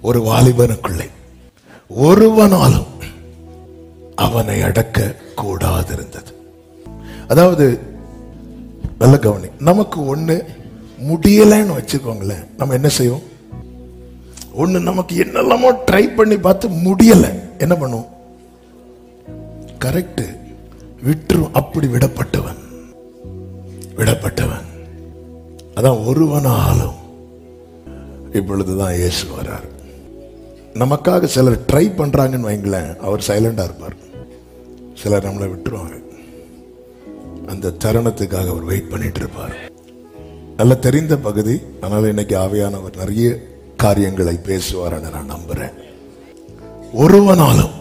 ஒரு வாலிபனுக்குள்ளே ஒருவனாலும் அவனை அடக்க கூடாதிருந்தது. அதாவது நல்ல கவனி, நமக்கு ஒண்ணு முடியலன்னு வச்சுக்கோங்களேன், நம்ம என்ன செய்வோம்? ஒண்ணு நமக்கு என்னெல்லாமோ ட்ரை பண்ணி பார்த்து முடியல, என்ன பண்ணுவோம்? கரெக்ட், விட்டுரும். அப்படி விடப்பட்டவன் அதான் ஒருவனாலும். இப்பொழுதுதான் இயேசு வர்றார். நமக்காக சிலர் ட்ரை பண்றாங்கன்னு வைங்களேன், அவர் சைலண்டா இருப்பார். சிலர் நம்மளை விட்டுருவாங்க. அந்த தருணத்துக்காக அவர் வெயிட் பண்ணிட்டு இருப்பார். நல்ல தெரிந்த பகுதி. அதனால இன்னைக்கு ஆவியானவர் நிறைய காரியங்களை பேசுவார் நான் நம்புறேன். ஒருவனாலும்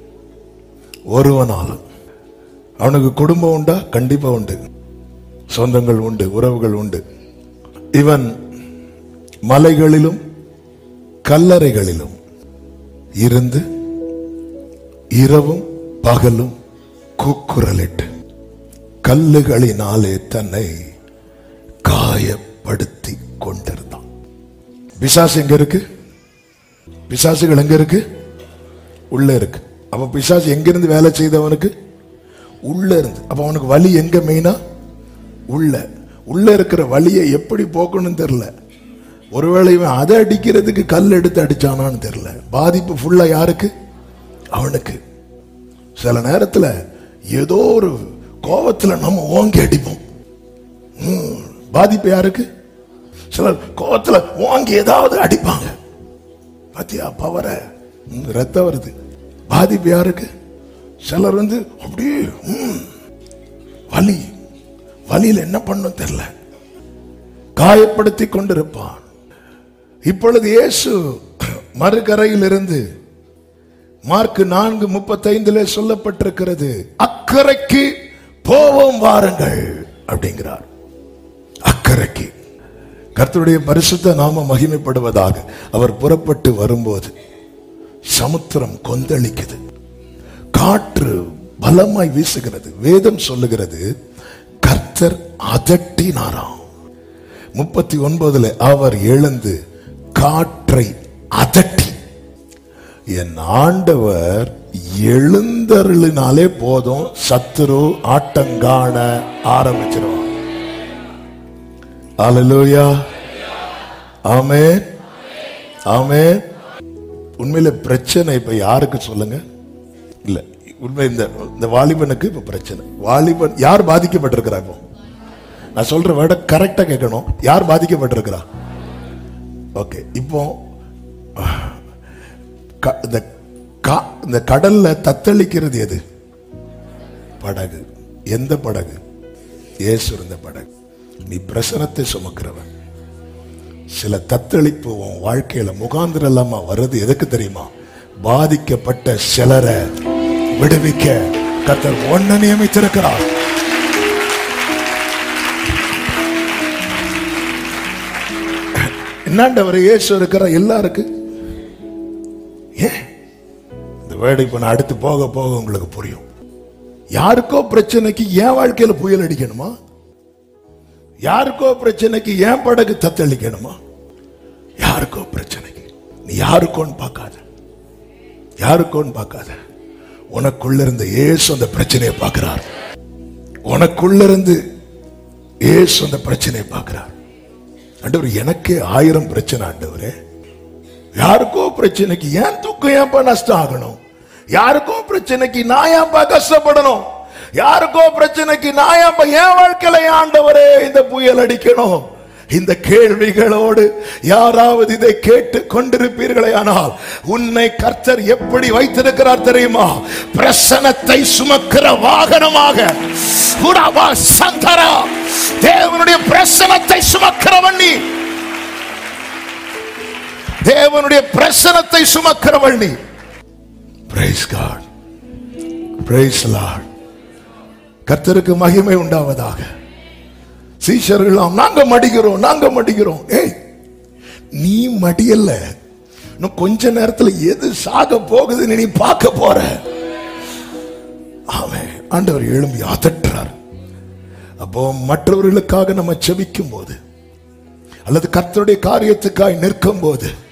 அவனுக்கு குடும்பம் உண்டா? கண்டிப்பா உண்டு. சொந்தங்கள் உண்டு, உறவுகள் உண்டு. இவன் மலைகளிலும் கல்லறைகளிலும் இருந்து இரவும் பகலும் கூக்குரலிட்டு கல்லுகளினாலே தன்னை காயப்படுத்தி கொண்டிருந்தான். பிசாசு எங்க இருக்கு? பிசாசுகள் எங்க இருக்கு? உள்ள இருக்கு. அப்ப பிசாசு எங்கிருந்து வேலை செய்தவனுக்கு? உள்ள இருந்து. அப்ப அவனுக்கு வலி எங்க? மெயினா உள்ள இருக்கிற வலியை எப்படி போக்கணும்னு தெரியல. ஒருவேளை இவன் அதை அடிக்கிறதுக்கு கல் எடுத்து அடிச்சானான்னு தெரியல. பாதிப்பு ஃபுல்லா யாருக்கு? அவனுக்கு. சில நேரத்துல ஏதோ ஒரு கோபத்துல நம்ம ஓங்கி அடிப்போம். பாதிப்பு யாருக்கு? சிலர் கோபத்துல ஓங்கி ஏதாவது அடிப்பாங்க. பாத்தியா பவர, ரத்தம் வருது. பாதிப்பு யாருக்கு? சிலர் அப்படியே வலியில என்ன பண்ணும் தெரியல, காயப்படுத்தி கொண்டிருப்பான். இப்பொழுது இயேசு மறுகரையில் இருந்து மார்க் 4:35 சொல்லப்பட்டிருக்கிறது, அக்கரைக்கு போவோம் வாருங்கள் அப்படிங்கிறார். அக்கரைக்கு. கர்த்தருடைய பரிசுத்த நாம மகிமைப்படுவதாக. அவர் புறப்பட்டு வரும்போது சமுத்திரம் கொந்தளிக்குது, காற்று பலமாய் வீசுகிறது. வேதம் சொல்லுகிறது கர்த்தர் அதட்டினாராம். 39 அவர் எழுந்து காற்றை அதட்டி, என் ஆண்டவர் எழுந்தருளினாலே போதும், சத்துரு ஆட்டங்காண ஆரம்பிச்சிருவான். அல்லேலூயா, ஆமென், ஆமென். உண்மையில பிரச்சனை இப்ப யாருக்கு சொல்லுங்க? இல்ல, உண்மை இந்த வாலிபனுக்கு இப்ப பிரச்சனை. வாலிபன் யார் பாதிக்கப்பட்டிருக்கிறா? இப்போ நான் சொல்ற வேர்ட கரெக்டா கேட்கணும். யார் பாதிக்கப்பட்டிருக்கிறா? ஓகே. இப்போ இந்த கடல்ல தத்தளிக்கிறது எது? படகு. எந்த படகு? இயேசு இருந்த படகு. நீ பிரசனத்தை சுமக்கிறவன். சில தத்தளிப்பு உன் வாழ்க்கையில முகாந்திரம் இல்லாம வருது. எதுக்கு தெரியுமா? பாதிக்கப்பட்ட சிலரை விடுவிக்க கர்த்தர் ஒன்ன நியமித்திருக்கிறார். என்னாண்டவர் இயேசு இருக்கிற எல்லாருக்கு. இந்த வேர்டு இப்ப நான் அடுத்து போக போக உங்களுக்கு புரியும். யாருக்கோ பிரச்சனைக்கு என் வாழ்க்கையில புயல் அடிக்கணுமா? யாருக்கோ பிரச்சனைக்கு என் படகு தத்தளிக்கணுமா? யாருக்கோ பிரச்சனைக்கு நீ யாருக்கோன்னு பார்க்காத, யாருக்கோன்னு பார்க்காத. உனக்குள்ள இருந்து இயேசு அந்த பிரச்சனையை பார்க்கிறார். உனக்குள்ள இருந்து இயேசு அந்த பிரச்சனையை பார்க்கிறார். ஆண்டவர், எனக்கே 1000 பிரச்சனை ஆண்டவரே. யாருக்கோ பிரச்சனைக்கு ஏன் துக்கம், ஏன்பா நஷ்டம் ஆகணும்? யாருக்கோ பிரச்சனைக்கு நான் ஏன்பா கஷ்டப்படணும்? யாருக்கோ பிரச்சனைக்கு நான் ஏன்பா என் வாழ்க்கையில ஆண்டவரே இந்த புயல் அடிக்கணும்? இந்த கேள்விகளோடு யாராவது இதை கேட்டு கொண்டிருப்பீர்களே ஆனால், உன்னை கர்த்தர் எப்படி வைத்திருக்கிறார் தெரியுமா? பிரசனத்தை சுமக்கிற வாகனமாக. தேவனுடைய பிரசனத்தை சுமக்கிறவன் நீ. தேவனுடைய பிரசனத்தை சுமக்கிறவள் நீ. Praise God. Praise Lord. கர்த்தருக்கு மகிமை உண்டாவதாக. சீஷர்கள் நாங்க மடிகிறோம். ஏய், நீ மடியல்ல. இன்னும் கொஞ்ச நேரத்தில் எது சாக போகுதுன்னு நீ பார்க்க போற. ஆமென். ஆண்டவர் எழும்பி அதட்டுறார். அப்போ மற்றவர்களுக்காக நம்ம செபிக்கும் போது அல்லது கர்த்தருடைய காரியத்துக்காய் நிற்கும் போது